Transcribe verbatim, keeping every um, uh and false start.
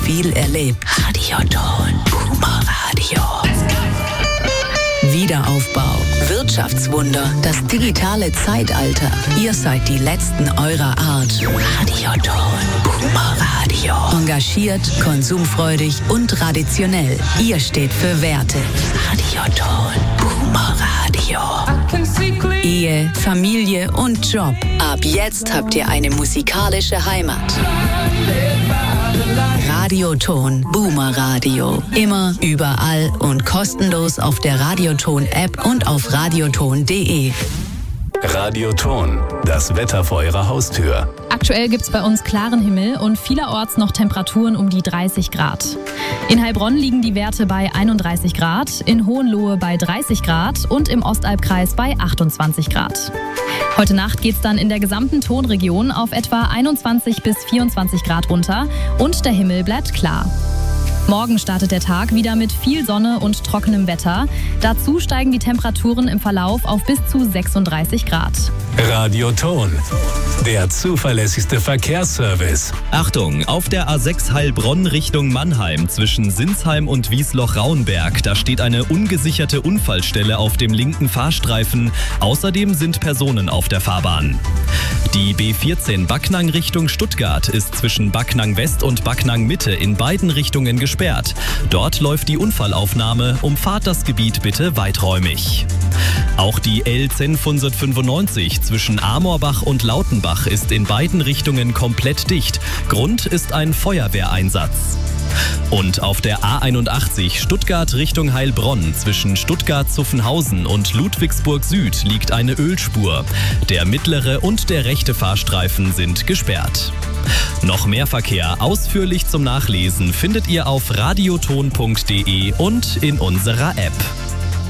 viel erlebt. Radioton, Boomer Radio. Wiederaufbau, Wirtschaftswunder, das digitale Zeitalter. Ihr seid die Letzten eurer Art. Radioton, Boomer Radio. Engagiert, konsumfreudig und traditionell. Ihr steht für Werte. Radioton, Boomer Radio. Ehe, Familie und Job. Ab jetzt habt ihr eine musikalische Heimat. Radioton, Boomer Radio. Immer, überall und kostenlos auf der Radioton-App und auf radioton punkt de. Radioton, das Wetter vor Ihrer Haustür. Aktuell gibt es bei uns klaren Himmel und vielerorts noch Temperaturen um die dreißig Grad. In Heilbronn liegen die Werte bei einunddreißig Grad, in Hohenlohe bei dreißig Grad und im Ostalbkreis bei achtundzwanzig Grad. Heute Nacht geht es dann in der gesamten Tonregion auf etwa einundzwanzig bis vierundzwanzig Grad runter und der Himmel bleibt klar. Morgen startet der Tag wieder mit viel Sonne und trockenem Wetter. Dazu steigen die Temperaturen im Verlauf auf bis zu sechsunddreißig Grad. Radioton, der zuverlässigste Verkehrsservice. Achtung, auf der A sechs Heilbronn Richtung Mannheim zwischen Sinsheim und Wiesloch-Rauenberg. Da steht eine ungesicherte Unfallstelle auf dem linken Fahrstreifen. Außerdem sind Personen auf der Fahrbahn. Die B vierzehn Backnang Richtung Stuttgart ist zwischen Backnang West und Backnang Mitte in beiden Richtungen gesperrt. Dort läuft die Unfallaufnahme. Umfahrt das Gebiet bitte weiträumig. Auch die L zehn fünfundneunzig zwischen Amorbach und Lautenbach ist in beiden Richtungen komplett dicht. Grund ist ein Feuerwehreinsatz. Und auf der A einundachtzig Stuttgart Richtung Heilbronn zwischen Stuttgart-Zuffenhausen und Ludwigsburg Süd liegt eine Ölspur. Der mittlere und der rechte Fahrstreifen sind gesperrt. Noch mehr Verkehr ausführlich zum Nachlesen findet ihr auf radioton punkt de und in unserer App.